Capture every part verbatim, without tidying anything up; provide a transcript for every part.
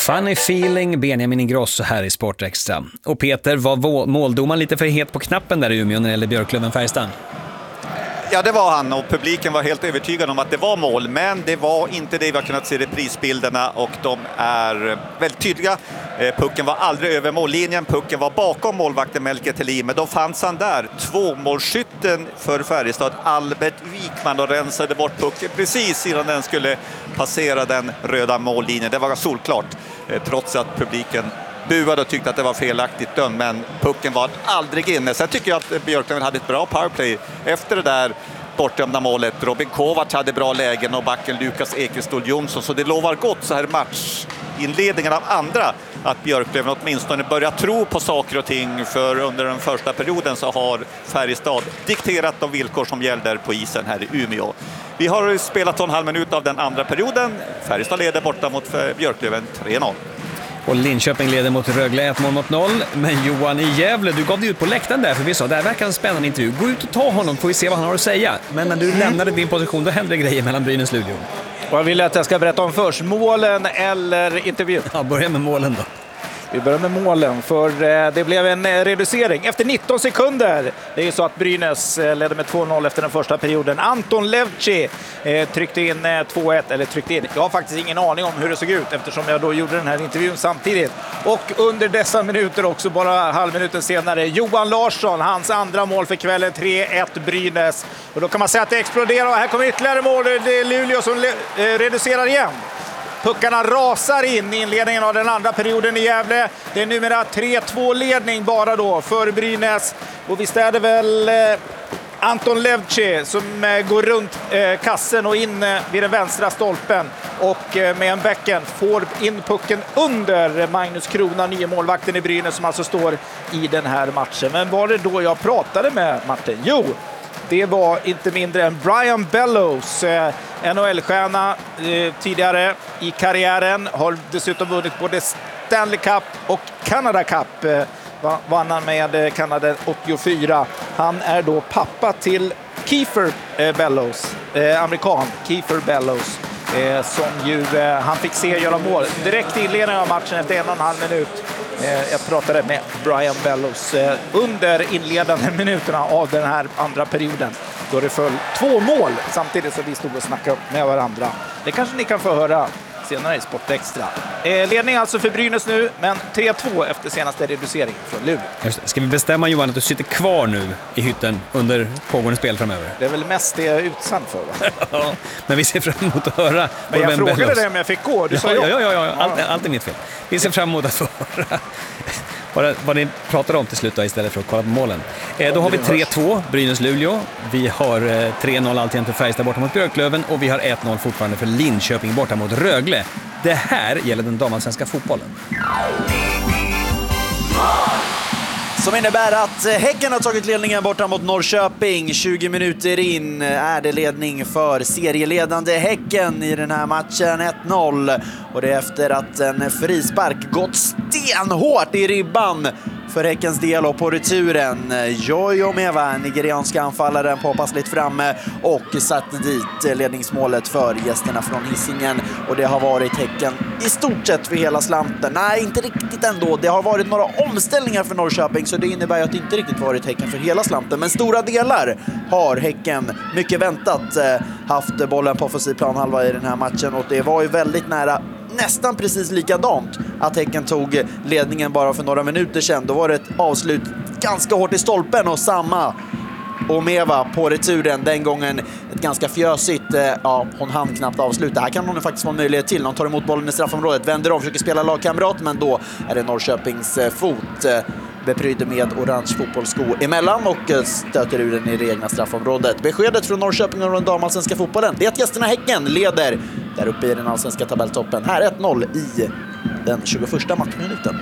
Funny feeling, Benjamin Ingrosso här i Sport Extra. Och Peter, var måldomaren lite för het på knappen där i Umeå när det gäller Björklöven-Färjestad? Ja, det var han och publiken var helt övertygad om att det var mål, men det var inte det vi har kunnat se i reprisbilderna och de är väldigt tydliga. Pucken var aldrig över mållinjen, pucken var bakom målvakten Melker Thelin, men då fanns han där, tvåmålsskytten för Färjestad, Albert Wikman, och rensade bort pucken precis innan den skulle passera den röda mållinjen. Det var solklart, trots att publiken buade och tyckte att det var felaktigt dömd, men pucken var aldrig inne. Sen tycker jag att Björklöven hade ett bra powerplay efter det där bortdömda målet. Robin Kovac hade bra lägen och backen Lukas Ekestål Jonsson, så det lovar gott så här matchinledningen av andra att Björklöven åtminstone börjar tro på saker och ting, för under den första perioden så har Färjestad dikterat de villkor som gäller på isen här i Umeå. Vi har spelat två och en halv minut av den andra perioden. Färjestad leder borta mot Björklöven tre noll. Och Linköping leder mot Rögle ett mål mot noll. Men Johan i Gävle, du gav dig ut på läktaren där, för vi sa det här verkar en spännande intervju. Gå ut och ta honom, får vi se vad han har att säga. Men när du mm. lämnade din position, då hände grejer mellan Brynäs Luleå. Vad vill jag att jag ska berätta om först? Målen eller intervjun? Ja, börja med målen då. Vi börjar med målen, för det blev en reducering efter nitton sekunder. Det är ju så att Brynäs ledde med två noll efter den första perioden. Anton Levci tryckte in två ett, eller tryckte in. Jag har faktiskt ingen aning om hur det såg ut eftersom jag då gjorde den här intervjun samtidigt. Och under dessa minuter också, bara halvminuten senare, Johan Larsson, hans andra mål för kvällen, tre ett Brynäs. Och då kan man säga att det exploderar, och här kommer ytterligare mål. Det är Luleå som reducerar igen. Puckarna rasar in i inledningen av den andra perioden i Gävle. Det är numera tre två ledning bara då för Brynäs. Och visst är det väl eh, Anton Levci som eh, går runt eh, kassen och in eh, vid den vänstra stolpen. Och eh, med en bäcken får in pucken under Magnus Krona, nye målvakten i Brynäs, som alltså står i den här matchen. Men var det då jag pratade med Martin? Jo, det var inte mindre än Brian Bellows, eh, N H L-stjärna eh, tidigare i karriären. Har dessutom vunnit både Stanley Cup och Canada Cup. Eh, vann han med Kanada åttiofyra. Han är då pappa till Kiefer eh, Bellows, eh, amerikan Kiefer Bellows. Eh, som ju, eh, han fick se göra mål direkt i inledningen av matchen efter en och en halv minut. Eh, jag pratade med Brian Bellows eh, under inledande minuterna av den här andra perioden, då det föll två mål samtidigt som vi stod och snackade med varandra. Det kanske ni kan få höra senare i Sport Extra. Eh, ledning alltså för Brynäs nu, men tre två efter senaste reducering från Luleå. Ska vi bestämma, Johan, att du sitter kvar nu i hytten under pågående spel framöver? Det är väl mest det jag är utsatt för, va? Ja, men vi ser fram emot att höra. Men jag frågade Bellows. dig om jag fick gå. Du ja, sa ja, ja, ja, ja. Allt, ja. allt är mitt fel. Vi ser fram emot att få höra vad, vad ni pratar om till slut då, istället för att kolla på målen. Eh, då har vi tre två, Brynäs-Luleå. Vi har eh, tre noll alltid för Färjestad borta mot Björklöven. Och vi har ett noll fortfarande för Linköping borta mot Rögle. Det här gäller den damallsvenska fotbollen. Som innebär att Häcken har tagit ledningen borta mot Norrköping. tjugo minuter in är det ledning för serieledande Häcken i den här matchen, ett noll. Och det är efter att en frispark gått stenhårt i ribban för Häckens del, och på returen Jojo Meva, nigerianska anfallaren, påpassligt framme och satte dit ledningsmålet för gästerna från Hisingen. Och det har varit Häcken i stort sett för hela slanten. Nej, inte riktigt ändå. Det har varit några omställningar för Norrköping, så det innebär att det inte riktigt varit Häcken för hela slanten. Men stora delar har Häcken mycket väntat haft bollen på offensiv planhalva i den här matchen, och det var ju väldigt nära, nästan precis likadant, att Häcken tog ledningen bara för några minuter sedan. Då var det ett avslut ganska hårt i stolpen, och samma Omeva på returen. Den gången ett ganska fjösigt, ja, hon hann knappt avsluta. Här kan hon faktiskt få en möjlighet till. Hon tar emot bollen i straffområdet, vänder om, försöker spela lagkamrat, men då är det Norrköpings fot beprydd med orange fotbollssko emellan och stöter ur den i det egna straffområdet. Beskedet från Norrköping och den damallsvenska fotbollen, det är att gästerna Häcken leder där uppe i den allsvenska tabelltoppen. Här ett noll i den tjugoförsta matchminuten.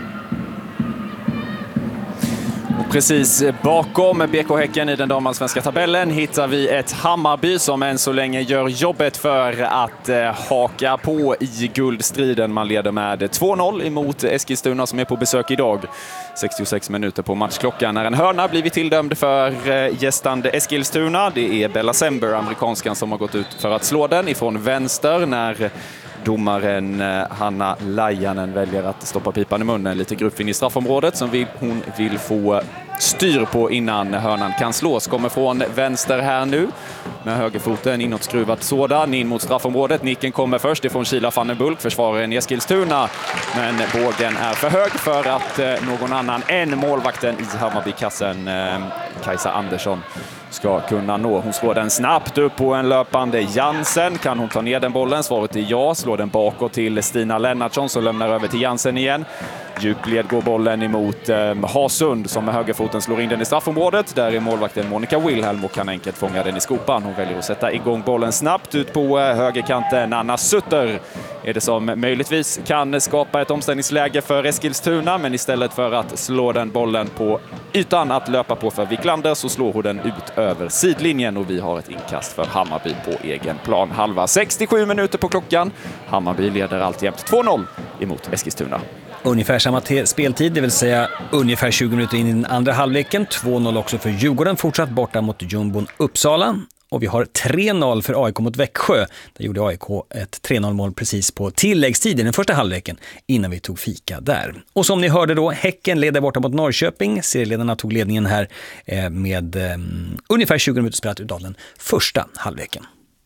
Och precis bakom B K Häcken i den damallsvenska tabellen hittar vi ett Hammarby som än så länge gör jobbet för att eh, haka på i guldstriden. Man leder med två noll emot Eskilstuna som är på besök idag. sextiosex minuter på matchklockan när en hörna blivit tilldömd för eh, gästande Eskilstuna. Det är Bella Sember, amerikanskan, som har gått ut för att slå den ifrån vänster när Domaren Hanna Lajanen väljer att stoppa pipan i munnen. Lite gruppfin i straffområdet som vill, hon vill få styr på innan hörnan kan slås. Kommer från vänster här nu med högerfoten inåtskruvat sådan in mot straffområdet. Nicken kommer först ifrån Kila van den Bulk, försvararen i Eskilstuna. Men bågen är för hög för att eh, någon annan än målvakten i Hammarbykassen, eh, Kajsa Andersson, ska kunna nå. Hon slår den snabbt upp på en löpande Jansen. Kan hon ta ner den bollen? Svaret är ja. Slår den bakåt till Stina Lennartsson som lämnar över till Jansen igen. Djupled går bollen emot eh, Hasund som med högerfoten slår in den i straffområdet. Där är målvakten Monica Wilhelm och kan enkelt fånga den i skopan. Hon väljer att sätta igång bollen snabbt ut på eh, högerkanten. Anna Sutter är det som möjligtvis kan skapa ett omställningsläge för Eskilstuna, men istället för att slå den bollen på ytan att löpa på för Wiklander så slår hon den ut över sidlinjen och vi har ett inkast för Hammarby på egen plan. Halva sextiosju minuter på klockan. Hammarby leder alltjämt två noll emot Eskilstuna. Ungefär samma te- speltid, det vill säga ungefär tjugo minuter in i den andra halvleken. två noll också för Djurgården, fortsatt borta mot Jumbon Uppsala. Och vi har tre noll för A I K mot Växjö. Där gjorde A I K ett tre noll-mål precis på tilläggstid i den första halvleken innan vi tog fika där. Och som ni hörde då, Häcken leder borta mot Norrköping. Serieledarna tog ledningen här eh, med eh, ungefär tjugo minuter spelat utav den första halvleken.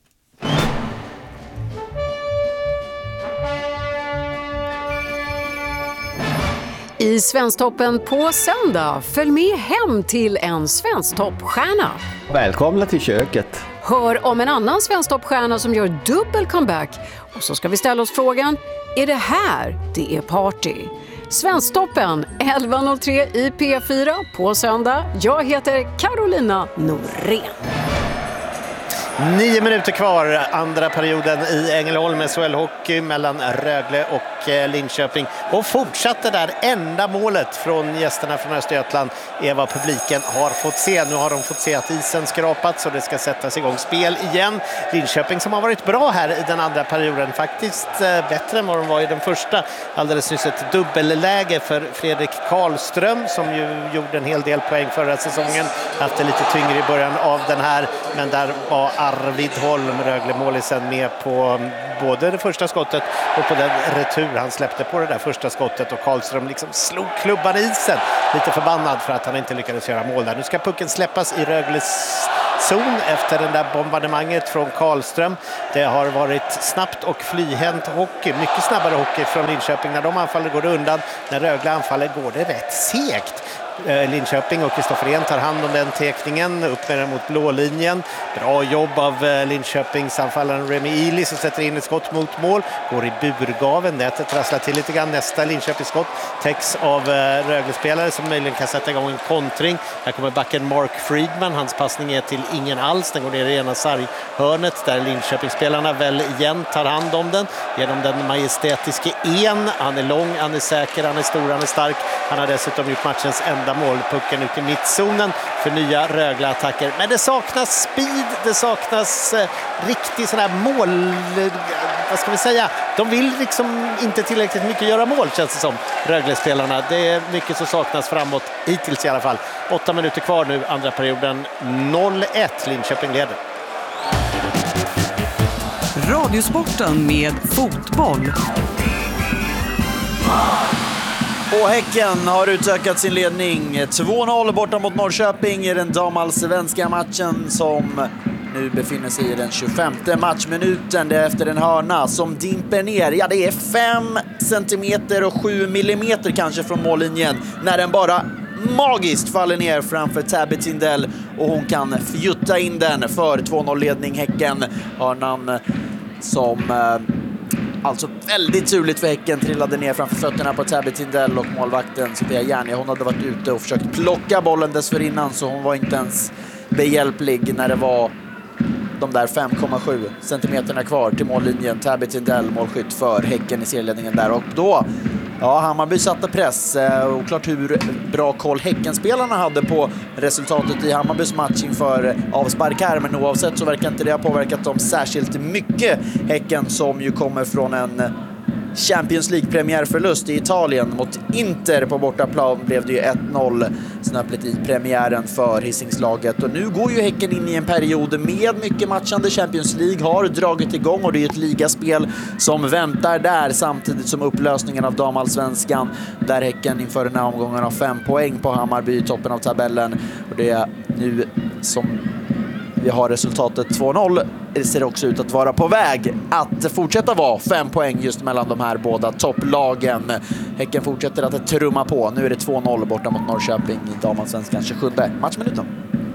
I Svensktoppen på söndag, följ med hem till en Svensktoppstjärna. Välkomna till köket. Hör om en annan Svensktoppstjärna som gör dubbel comeback. Och så ska vi ställa oss frågan, är det här det är party? Svensktoppen elva noll tre i P fyra på söndag. Jag heter Carolina Norén. Nio minuter kvar, andra perioden i Ängelholm med S H L-hockey mellan Rögle och Linköping. Och fortsatte där, enda målet från gästerna från Östergötland är vad publiken har fått se. Nu har de fått se att isen skrapats och det ska sättas igång spel igen. Linköping som har varit bra här i den andra perioden, faktiskt bättre än vad de var i den första. Alldeles nyss ett dubbelläge för Fredrik Karlström som ju gjorde en hel del poäng förra säsongen. Haft det lite tyngre i början av den här, men där var Arvid Holm, Rögle-målisen, med på både det första skottet och på den retur han släppte på det där första skottet, och Karlström liksom slog klubban i isen. Lite förbannad för att han inte lyckades göra mål där. Nu ska pucken släppas i Rögles zon efter den där bombardemanget från Karlström. Det har varit snabbt och flyhänt hockey, mycket snabbare hockey från Linköping. När de anfaller går det undan, när Rögle anfaller går det rätt segt. Linköping och Kristoffer Ehn tar hand om den tekningen upp med den mot blålinjen. Bra jobb av Linköpings anfallaren Remi Ili som sätter in ett skott mot mål. Går i burgaven, nätet trasslar till lite grann. Nästa Linköpingsskott täcks av Rögle-spelare som möjligen kan sätta igång en kontring. Här kommer backen Mark Friedman. Hans passning är till ingen alls. Den går ner i ena sarghörnet där Linköpingsspelarna väl igen tar hand om den genom den majestätiske En. Han är lång, han är säker, han är stor, han är stark. Han har dessutom gjort matchens enda målpucken ut i mittzonen för nya Rögle-attacker. Men det saknas speed, det saknas eh, riktigt sån här mål... Vad ska vi säga? De vill liksom inte tillräckligt mycket göra mål, känns det som, Rögle-spelarna. Det är mycket som saknas framåt, hittills i alla fall. Åtta minuter kvar nu, andra perioden. noll ett, Linköping leder. Radiosporten med fotboll. Och Häcken har utökat sin ledning. två noll borta mot Norrköping i den damallsvenska matchen som nu befinner sig i den tjugofemte matchminuten. Det är efter en hörna som dimper ner. Ja, det är fem centimeter och sju millimeter kanske från mållinjen när den bara magiskt faller ner framför Tabby Tindell och hon kan fjutta in den för två noll-ledning Häcken. Hörnan som... Alltså väldigt turligt för Häcken, trillade ner framför fötterna på Tabby Tindell och målvakten Sofia Järni. Hon hade varit ute och försökt plocka bollen dessförinnan, så hon var inte ens behjälplig när det var de där fem komma sju centimeterna kvar till mållinjen. Tabby Tindell, målskytt för Häcken i serieledningen där. Och då, ja, Hammarby satte press. Och klart hur bra koll Häckenspelarna hade på resultatet i Hammarbys match inför avspark här. Men oavsett så verkar inte det ha påverkat dem särskilt mycket. Häcken som ju kommer från en Champions League-premiärförlust i Italien mot Inter på bortaplan blev det ju ett noll snöpligt i premiären för Hisingslaget. Och nu går ju Häcken in i en period med mycket matchande. Champions League har dragit igång och det är ett ligaspel som väntar där samtidigt som upplösningen av damallsvenskan där Häcken inför den här omgången har fem poäng på Hammarby i toppen av tabellen. Och det är nu som vi har resultatet två noll. Det ser också ut att vara på väg att fortsätta vara fem poäng just mellan de här båda topplagen. Häcken fortsätter att trumma på. Nu är det två noll borta mot Norrköping i damallsvenskan tjugosjunde matchminuten.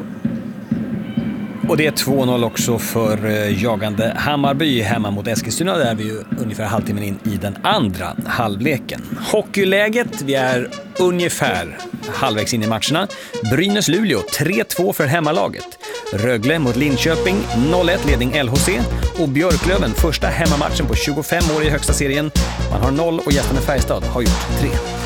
Och det är två noll också för jagande Hammarby hemma mot Eskilstuna. Där är vi ju ungefär halvtimmen in i den andra halvleken. Hockeyläget, vi är ungefär halvvägs in i matcherna. Brynäs-Luleå tre två för hemmalaget. Rögle mot Linköping noll ett ledning L H C. Och Björklöven första hemmamatchen på tjugofem år i högsta serien. Man har noll och gästerna Färjestad har gjort tre.